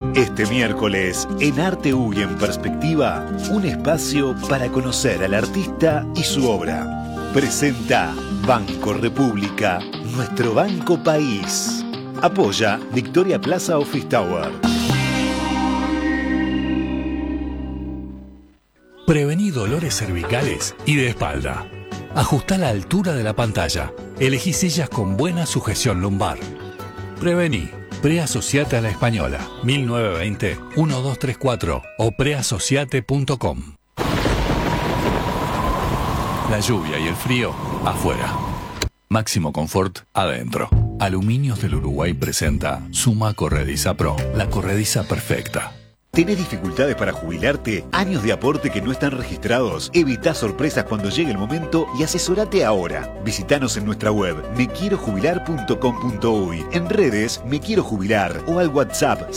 Este miércoles, en Arte U y en Perspectiva, un espacio para conocer al artista y su obra. Presenta Banco República, nuestro banco país. Apoya Victoria Plaza Office Tower. Prevení dolores cervicales y de espalda. Ajustá la altura de la pantalla. Elegí sillas con buena sujeción lumbar. Prevení. Preasociate a la Española, 1920-1234 o preasociate.com. La lluvia y el frío, afuera. Máximo confort, adentro. Aluminios del Uruguay presenta Suma Corrediza Pro, la corrediza perfecta. ¿Tenés dificultades para jubilarte? ¿Años de aporte que no están registrados? Evitá sorpresas cuando llegue el momento y asesorate ahora. Visítanos en nuestra web mequierojubilar.com.uy, en redes Me Quiero Jubilar o al WhatsApp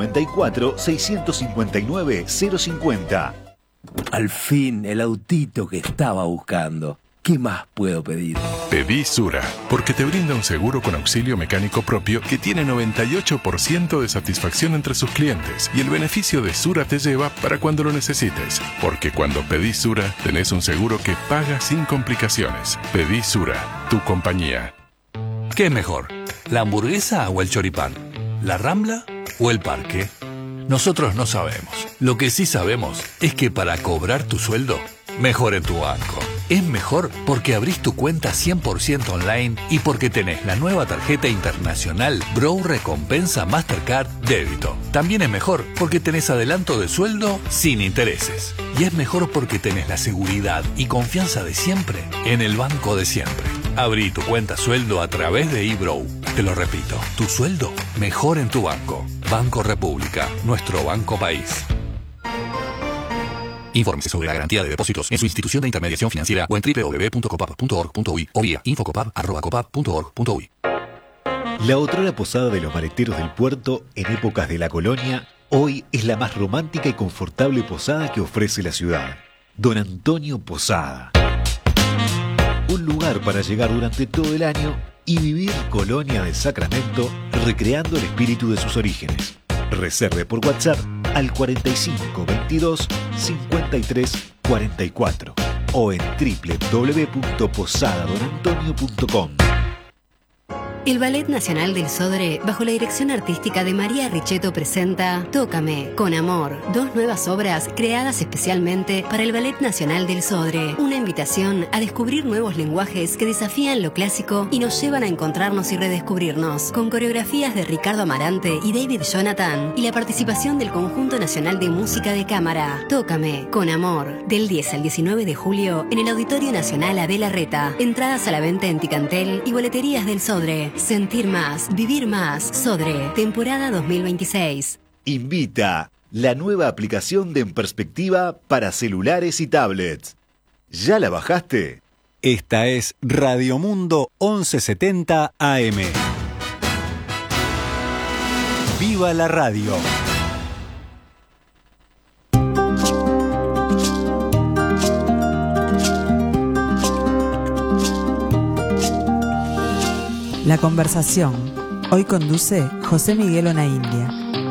094-659-050. Al fin, el autito que estaba buscando. ¿Qué más puedo pedir? Pedí Sura, porque te brinda un seguro con auxilio mecánico propio que tiene 98% de satisfacción entre sus clientes. Y el beneficio de Sura te lleva para cuando lo necesites. Porque cuando pedís Sura, tenés un seguro que paga sin complicaciones. Pedí Sura, tu compañía. ¿Qué es mejor? ¿La hamburguesa o el choripán? ¿La Rambla o el parque? Nosotros no sabemos. Lo que sí sabemos es que para cobrar tu sueldo, mejor en tu banco. Es mejor porque abrís tu cuenta 100% online y porque tenés la nueva tarjeta internacional Bro Recompensa Mastercard Débito. También es mejor porque tenés adelanto de sueldo sin intereses. Y es mejor porque tenés la seguridad y confianza de siempre en el banco de siempre. Abrí tu cuenta sueldo a través de eBrow. Te lo repito, tu sueldo mejor en tu banco. Banco República, nuestro banco país. Infórmese sobre la garantía de depósitos en su institución de intermediación financiera o en www.copap.org.uy o vía infocopap@copap.org.uy. La otrora posada de los maleteros del puerto en épocas de la colonia, hoy es la más romántica y confortable posada que ofrece la ciudad. Don Antonio Posada. Un lugar para llegar durante todo el año y vivir Colonia del Sacramento recreando el espíritu de sus orígenes. Reserve por WhatsApp al 4522 53 44 o en www.posadadonantonio.com. El Ballet Nacional del Sodre, bajo la dirección artística de María Richetto, presenta Tócame, con amor, 2 nuevas obras creadas especialmente para el Ballet Nacional del Sodre. Una invitación a descubrir nuevos lenguajes que desafían lo clásico y nos llevan a encontrarnos y redescubrirnos, con coreografías de Ricardo Amarante y David Jonathan y la participación del Conjunto Nacional de Música de Cámara. Tócame, con amor, del 10 al 19 de julio en el Auditorio Nacional Adela Reta. Entradas a la venta en Ticantel y boleterías del Sodre. Sentir más, vivir más. Sodre, temporada 2026. Invita la nueva aplicación de En Perspectiva para celulares y tablets. ¿Ya la bajaste? Esta es Radio Mundo 1170 AM. ¡Viva la radio! La conversación. Hoy conduce José Miguel Onaindia.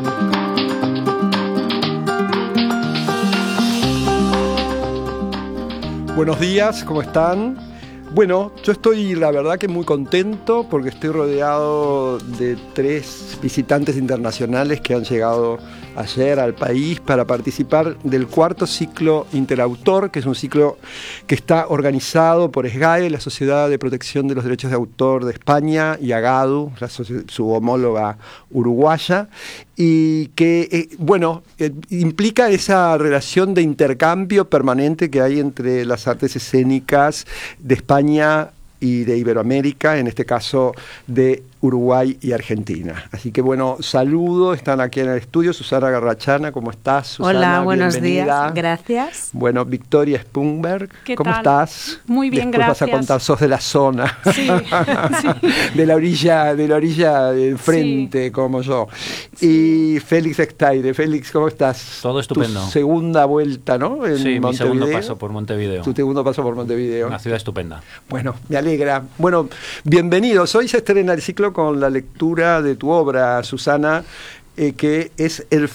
Buenos días, ¿cómo están? Bueno, yo estoy la verdad que muy contento porque estoy rodeado de 3 visitantes internacionales que han llegado ayer al país para participar del 4º ciclo Interautor, que es un ciclo que está organizado por SGAE, la Sociedad de Protección de los Derechos de Autor de España, y AGADU, su homóloga uruguaya, y que, implica esa relación de intercambio permanente que hay entre las artes escénicas de España y de Iberoamérica, en este caso de Uruguay y Argentina. Así que saludo, están aquí en el estudio. Susana Garrachana, ¿cómo estás, Susana? Hola, buenos bienvenida. días, gracias. Bueno, Victoria Spunberg, ¿cómo estás? Muy bien, Después gracias. Vas a contar, sos de la zona, sí. de la orilla del frente, sí, como yo. Sí. Y Félix Extaire. Félix, ¿cómo estás? Todo estupendo. Tu segunda vuelta, ¿no? En sí, Montevideo. Mi segundo paso por Montevideo. Tu segundo paso por Montevideo. Una ciudad estupenda. Bueno, me alegra. Bueno, bienvenidos. Hoy se estrena el ciclo con la lectura de tu obra, Susana, que es